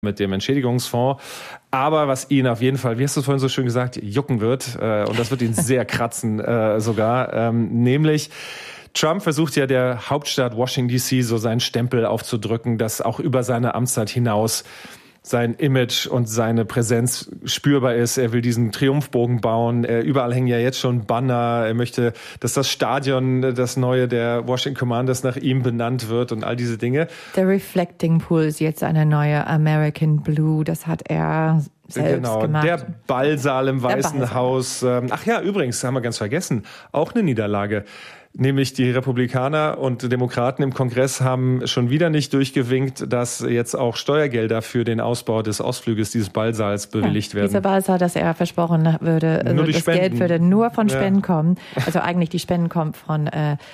mit dem Entschädigungsfonds. Aber was ihn auf jeden Fall, wie hast du vorhin so schön gesagt, jucken wird, und das wird ihn sehr kratzen sogar, nämlich Trump versucht ja der Hauptstadt Washington D.C. so seinen Stempel aufzudrücken, dass auch über seine Amtszeit hinaus sein Image und seine Präsenz spürbar ist. Er will diesen Triumphbogen bauen. Überall hängen ja jetzt schon Banner. Er möchte, dass das Stadion, das neue der Washington Commanders, nach ihm benannt wird und all diese Dinge. Der Reflecting Pool ist jetzt eine neue American Blue. Das hat er selbst gemacht. Der Ballsaal im Weißen Haus. Ach ja, übrigens, haben wir ganz vergessen, auch eine Niederlage. Nämlich die Republikaner und Demokraten im Kongress haben schon wieder nicht durchgewinkt, dass jetzt auch Steuergelder für den Ausbau des Ostflügels dieses Ballsaals bewilligt werden. Dieser Ballsaal, dass er versprochen würde, also das Geld würde nur von Spenden kommen. Also eigentlich die Spenden kommen von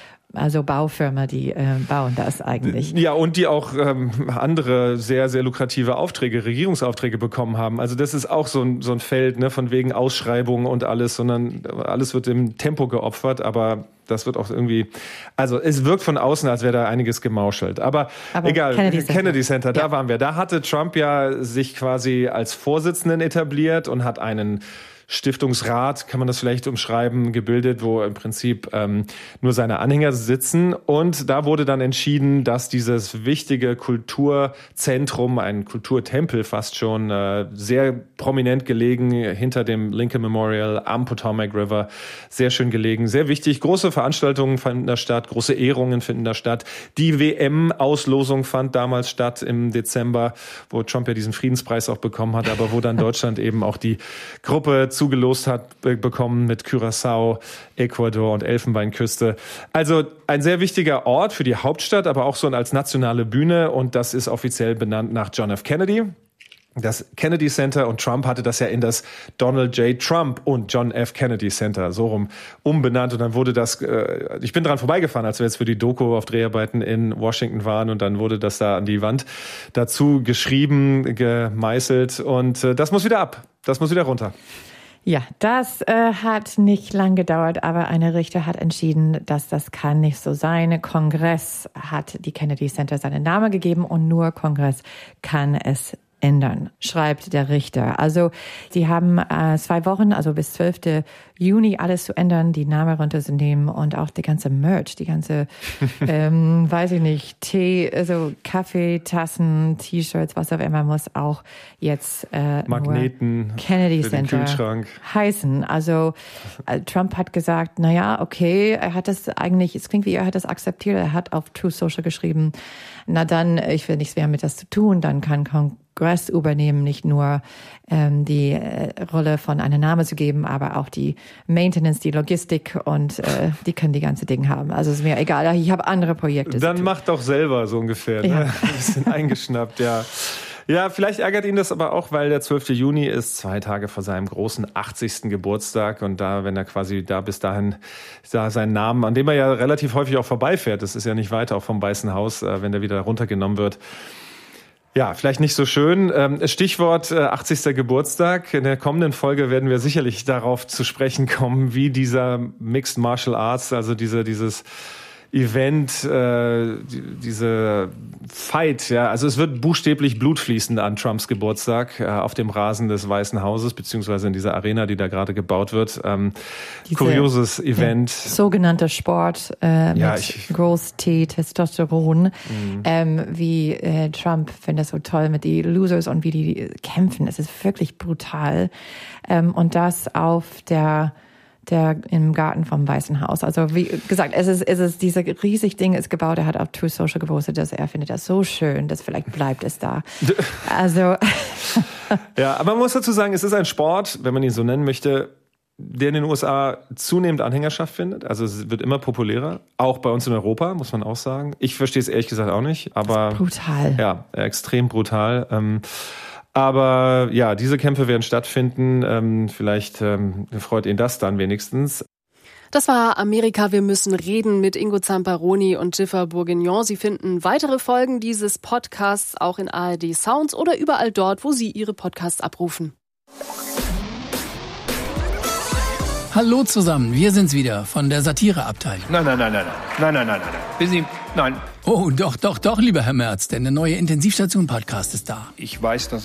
Baufirma, die bauen das eigentlich. Ja, und die auch andere sehr, sehr lukrative Aufträge, Regierungsaufträge bekommen haben. Also das ist auch so ein Feld, ne, von wegen Ausschreibungen und alles, sondern alles wird im Tempo geopfert, aber das wird auch irgendwie, also es wirkt von außen, als wäre da einiges gemauschelt. Aber egal, Kennedy Center, da waren wir. Da hatte Trump ja sich quasi als Vorsitzenden etabliert und hat einen Stiftungsrat, kann man das vielleicht umschreiben, gebildet, wo im Prinzip nur seine Anhänger sitzen. Und da wurde dann entschieden, dass dieses wichtige Kulturzentrum, ein Kulturtempel fast schon, sehr prominent gelegen, hinter dem Lincoln Memorial am Potomac River, sehr schön gelegen, sehr wichtig. Große Veranstaltungen fanden da statt, große Ehrungen finden da statt. Die WM-Auslosung fand damals statt im Dezember, wo Trump ja diesen Friedenspreis auch bekommen hat, aber wo dann Deutschland eben auch die Gruppe zugelost hat bekommen mit Curaçao, Ecuador und Elfenbeinküste. Also ein sehr wichtiger Ort für die Hauptstadt, aber auch so als nationale Bühne, und das ist offiziell benannt nach John F. Kennedy. Das Kennedy Center, und Trump hatte das ja in das Donald J. Trump und John F. Kennedy Center so rum umbenannt, und dann wurde das, ich bin dran vorbeigefahren, als wir jetzt für die Doku auf Dreharbeiten in Washington waren, und dann wurde das da an die Wand dazu geschrieben, gemeißelt, und das muss wieder ab, das muss wieder runter. Ja, das hat nicht lang gedauert, aber eine Richter hat entschieden, dass das kann nicht so sein. Kongress hat die Kennedy Center seinen Namen gegeben, und nur Kongress kann es ändern, schreibt der Richter. Also sie haben 2 Wochen, also bis 12. Juni alles zu ändern, die Namen runterzunehmen und auch die ganze Merch, die ganze, weiß ich nicht, Tee, also Kaffeetassen, T-Shirts, was auch immer, muss auch jetzt Magneten Kennedy für den Center Kühlschrank heißen. Also Trump hat gesagt, naja, okay, er hat das eigentlich, es klingt wie er hat das akzeptiert, er hat auf Truth Social geschrieben, na dann, ich will nichts mehr mit das zu tun, dann kann Kongress übernehmen, nicht nur die Rolle von einem Namen zu geben, aber auch die Maintenance, die Logistik, und die können die ganze Dinge haben. Also ist mir egal, ich habe andere Projekte. Dann macht doch selber so ungefähr, ne? Ja. Ein bisschen eingeschnappt, ja. Ja, vielleicht ärgert ihn das aber auch, weil der 12. Juni ist 2 Tage vor seinem großen 80. Geburtstag, und da, wenn er quasi da bis dahin da seinen Namen, an dem er ja relativ häufig auch vorbeifährt, das ist ja nicht weit auch vom Weißen Haus, wenn der wieder runtergenommen wird. Ja, vielleicht nicht so schön. Stichwort 80. Geburtstag. In der kommenden Folge werden wir sicherlich darauf zu sprechen kommen, wie dieser Mixed Martial Arts, also dieses Event, diese Fight, ja, also es wird buchstäblich Blut fließen an Trumps Geburtstag auf dem Rasen des Weißen Hauses, beziehungsweise in dieser Arena, die da gerade gebaut wird. Kurioses Event. Sogenannter Sport mit Groß-T, Testosteron. Wie Trump findet das so toll mit die Losers und wie die kämpfen. Es ist wirklich brutal. Und das auf der im Garten vom Weißen Haus. Also wie gesagt, es ist dieser riesig Ding ist gebaut. Er hat auf Truth Social gepostet, dass er findet das so schön, dass vielleicht bleibt es da. Also ja, aber man muss dazu sagen, es ist ein Sport, wenn man ihn so nennen möchte, der in den USA zunehmend Anhängerschaft findet. Also es wird immer populärer, auch bei uns in Europa, muss man auch sagen. Ich verstehe es ehrlich gesagt auch nicht, aber brutal. Ja, extrem brutal. Aber ja, diese Kämpfe werden stattfinden. Vielleicht freut ihn das dann wenigstens. Das war Amerika, wir müssen reden mit Ingo Zamparoni und Jiffer Bourguignon. Sie finden weitere Folgen dieses Podcasts auch in ARD Sounds oder überall dort, wo Sie Ihre Podcasts abrufen. Hallo zusammen, wir sind's wieder von der Satireabteilung. Nein. Busy, nein. Oh, doch, lieber Herr Merz, denn der neue Intensivstation-Podcast ist da. Ich weiß, dass